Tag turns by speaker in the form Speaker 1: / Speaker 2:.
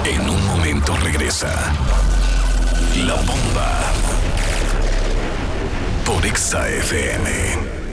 Speaker 1: En un momento regresa La Bomba por Exa FM.